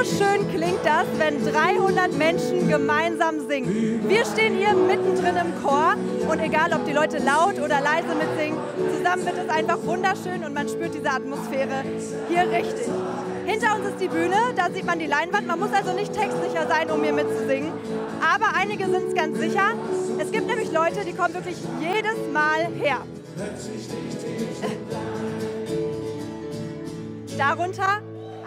schön klingt das, wenn 300 Menschen gemeinsam singen. Wir stehen hier mittendrin im Chor und egal, ob die Leute laut oder leise mitsingen, zusammen wird es einfach wunderschön und man spürt diese Atmosphäre hier richtig. Hinter uns ist die Bühne, da sieht man die Leinwand. Man muss also nicht textsicher sein, um hier mitzusingen. Aber einige sind es ganz sicher. Es gibt nämlich Leute, die kommen wirklich jedes Mal her. Darunter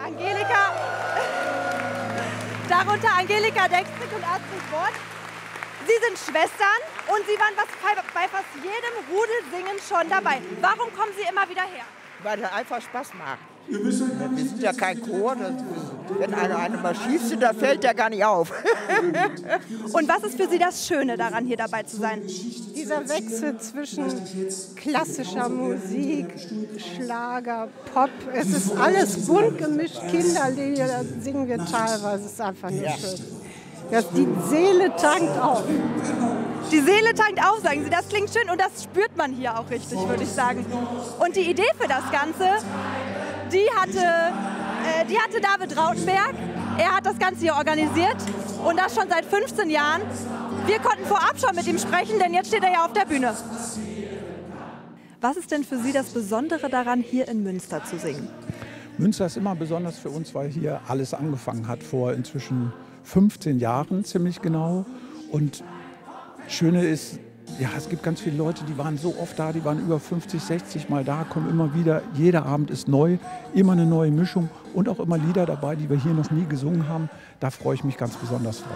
Angelika Dextrick und Astrid Wort. Sie sind Schwestern und sie waren bei fast jedem Rudelsingen schon dabei. Warum kommen Sie immer wieder her? Weil es einfach Spaß macht. Wir sind ja kein Chor. Wenn einer mal schief sind, dann fällt der gar nicht auf. Und was ist für Sie das Schöne daran, hier dabei zu sein? Dieser Wechsel zwischen klassischer Musik, Schlager, Pop. Es ist alles bunt gemischt. Kinderlieder, da singen wir teilweise. Es ist einfach nur schön. Die Seele tankt auf. Die Seele tankt auf, sagen Sie. Das klingt schön und das spürt man hier auch richtig, würde ich sagen. Und die Idee für das Ganze, die hatte David Rautenberg. Er hat das Ganze hier organisiert und das schon seit 15 Jahren. Wir konnten vorab schon mit ihm sprechen, denn jetzt steht er ja auf der Bühne. Was ist denn für Sie das Besondere daran, hier in Münster zu singen? Münster ist immer besonders für uns, weil hier alles angefangen hat vor inzwischen 15 Jahren ziemlich genau. Und Schöne ist, ja, es gibt ganz viele Leute, die waren so oft da, die waren über 50, 60 Mal da, kommen immer wieder. Jeder Abend ist neu, immer eine neue Mischung und auch immer Lieder dabei, die wir hier noch nie gesungen haben. Da freue ich mich ganz besonders drauf.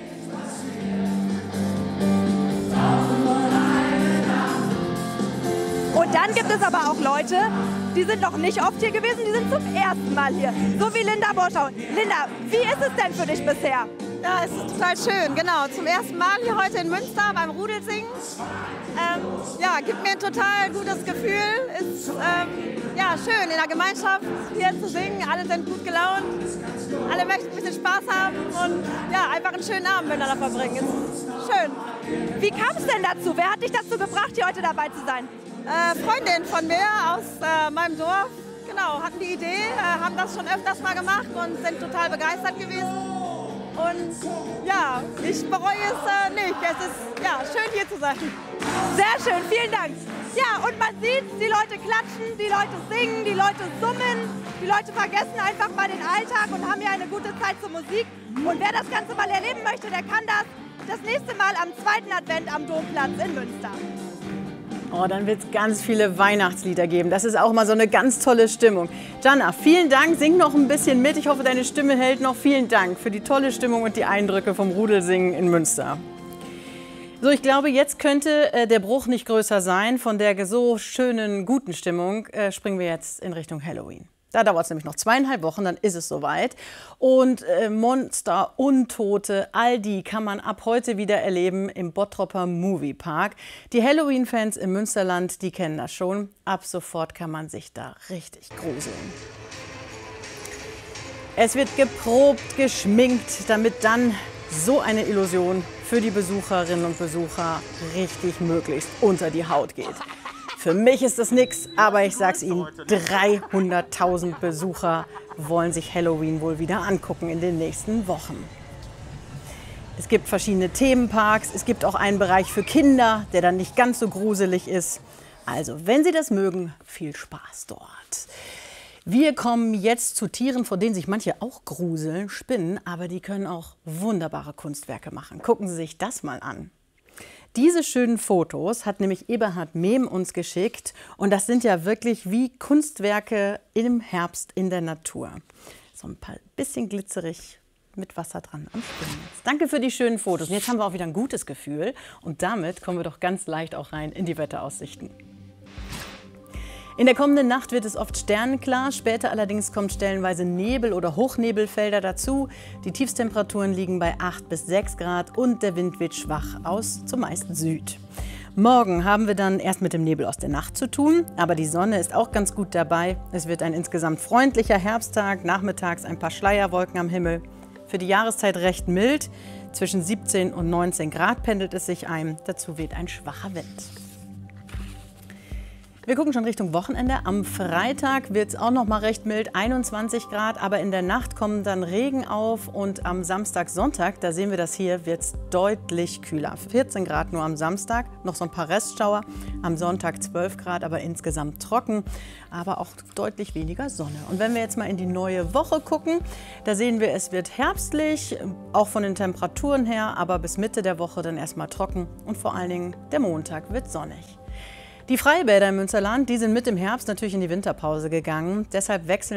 Und dann gibt es aber auch Leute, die sind noch nicht oft hier gewesen, die sind zum ersten Mal hier. So wie Linda Borschau. Linda, wie ist es denn für dich bisher? Ja, es ist total schön, genau. Zum ersten Mal hier heute in Münster beim Rudelsingen. Gibt mir ein total gutes Gefühl. Ist schön, in der Gemeinschaft hier zu singen. Alle sind gut gelaunt, alle möchten ein bisschen Spaß haben und einfach einen schönen Abend miteinander verbringen. Ist schön. Wie kam es denn dazu? Wer hat dich dazu gebracht, hier heute dabei zu sein? Freundin von mir aus meinem Dorf, genau, hatten die Idee, haben das schon öfters mal gemacht und sind total begeistert gewesen. Und ich bereue es nicht. Es ist schön hier zu sein. Sehr schön, vielen Dank. Ja, und man sieht, die Leute klatschen, die Leute singen, die Leute summen, die Leute vergessen einfach mal den Alltag und haben hier eine gute Zeit zur Musik. Und wer das Ganze mal erleben möchte, der kann das nächste Mal am 2. Advent am Domplatz in Münster. Oh, dann wird es ganz viele Weihnachtslieder geben. Das ist auch mal so eine ganz tolle Stimmung. Jana, vielen Dank. Sing noch ein bisschen mit. Ich hoffe, deine Stimme hält noch. Vielen Dank für die tolle Stimmung und die Eindrücke vom Rudelsingen in Münster. So, ich glaube, jetzt könnte der Bruch nicht größer sein. Von der so schönen, guten Stimmung springen wir jetzt in Richtung Halloween. Da dauert es nämlich noch 2,5 Wochen, dann ist es soweit. Und Monster, Untote, all die kann man ab heute wieder erleben im Bottropper Moviepark. Die Halloween-Fans im Münsterland, die kennen das schon. Ab sofort kann man sich da richtig gruseln. Es wird geprobt, geschminkt, damit dann so eine Illusion für die Besucherinnen und Besucher richtig möglichst unter die Haut geht. Für mich ist das nix, aber ich sag's Ihnen, 300.000 Besucher wollen sich Halloween wohl wieder angucken in den nächsten Wochen. Es gibt verschiedene Themenparks, es gibt auch einen Bereich für Kinder, der dann nicht ganz so gruselig ist. Also, wenn Sie das mögen, viel Spaß dort. Wir kommen jetzt zu Tieren, vor denen sich manche auch gruseln, Spinnen, aber die können auch wunderbare Kunstwerke machen. Gucken Sie sich das mal an. Diese schönen Fotos hat nämlich Eberhard Mehm uns geschickt und das sind ja wirklich wie Kunstwerke im Herbst in der Natur. So ein bisschen glitzerig mit Wasser dran am Spinnennetz. Danke für die schönen Fotos. Und jetzt haben wir auch wieder ein gutes Gefühl und damit kommen wir doch ganz leicht auch rein in die Wetteraussichten. In der kommenden Nacht wird es oft sternenklar, später allerdings kommt stellenweise Nebel oder Hochnebelfelder dazu. Die Tiefstemperaturen liegen bei 8 bis 6 Grad und der Wind wird schwach aus, zumeist Süd. Morgen haben wir dann erst mit dem Nebel aus der Nacht zu tun, aber die Sonne ist auch ganz gut dabei. Es wird ein insgesamt freundlicher Herbsttag, nachmittags ein paar Schleierwolken am Himmel. Für die Jahreszeit recht mild, zwischen 17 und 19 Grad pendelt es sich ein, dazu weht ein schwacher Wind. Wir gucken schon Richtung Wochenende. Am Freitag wird es auch noch mal recht mild, 21 Grad, aber in der Nacht kommen dann Regen auf und am Samstag, Sonntag, da sehen wir das hier, wird es deutlich kühler. 14 Grad nur am Samstag, noch so ein paar Restschauer, am Sonntag 12 Grad, aber insgesamt trocken, aber auch deutlich weniger Sonne. Und wenn wir jetzt mal in die neue Woche gucken, da sehen wir, es wird herbstlich, auch von den Temperaturen her, aber bis Mitte der Woche dann erstmal trocken und vor allen Dingen der Montag wird sonnig. Die Freibäder im Münsterland, die sind mit dem Herbst natürlich in die Winterpause gegangen. Deshalb wechseln